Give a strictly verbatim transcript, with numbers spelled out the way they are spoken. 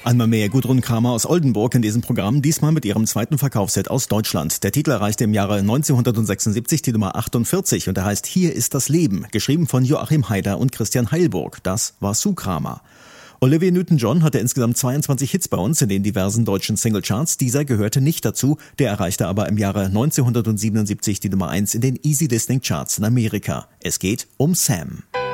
Einmal mehr Gudrun Cramer aus Oldenburg in diesem Programm, diesmal mit ihrem zweiten Verkaufshit aus Deutschland. Der Titel erreichte im Jahre neunzehnhundertsechsundsiebzig die Nummer achtundvierzig und er heißt Hier ist das Leben, geschrieben von Joachim Haider und Christian Heilburg. Das war Sue Cramer. Olivia Newton-John hatte insgesamt zweiundzwanzig Hits bei uns in den diversen deutschen Singlecharts. Dieser gehörte nicht dazu, der erreichte aber im Jahre neunzehnhundertsiebenundsiebzig die Nummer eins in den Easy Listening Charts in Amerika. Es geht um Sam.